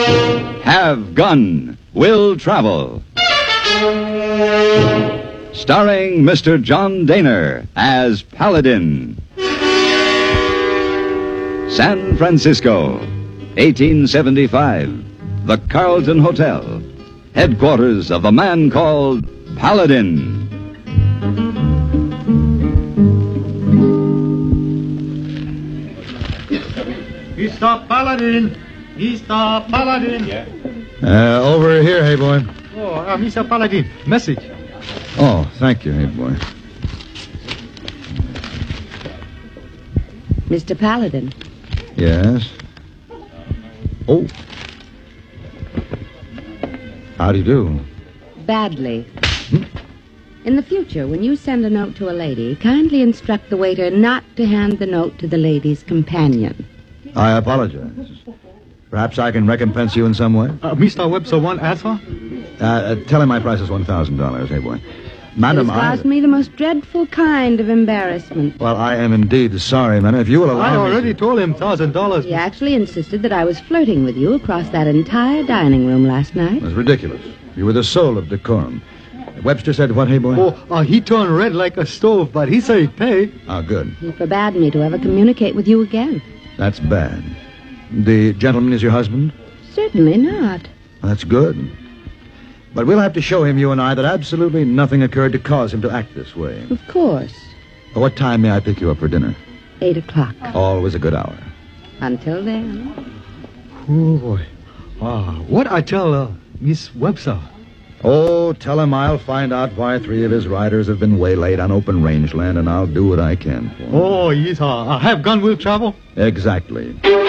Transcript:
Have Gun, Will Travel. Starring Mr. John Daner as Paladin. San Francisco, 1875. The Carlton Hotel, headquarters of the man called Paladin. Mr. Paladin! Mr. Paladin! Yeah. Over here, hey boy. Oh, Mr. Paladin, message. Oh, thank you, hey boy. Mr. Paladin. Yes. Oh. How do you do? Badly. In the future, when you send a note to a lady, kindly instruct the waiter not to hand the note to the lady's companion. I apologize. Perhaps I can recompense you in some way? Mr. Webster want answer? Tell him my price is $1,000, hey boy. Madam, It has caused me the most dreadful kind of embarrassment. Well, I am indeed sorry, madam. If you will allow I me... already told him $1,000. He actually insisted that I was flirting with you across that entire dining room last night. It was ridiculous. You were the soul of decorum. Webster said what, hey boy? Oh, he turned red like a stove, but he said he'd pay. Oh, good. He forbade me to ever communicate with you again. That's bad. The gentleman is your husband? Certainly not. That's good. But we'll have to show him, you and I, that absolutely nothing occurred to cause him to act this way. Of course. What time may I pick you up for dinner? 8 o'clock. Always a good hour. Until then. Oh, boy. What I tell Miss Webster? Oh, tell him I'll find out why 3 of his riders have been waylaid on open rangeland, and I'll do what I can for him. Oh, yes, I have gun will travel? Exactly.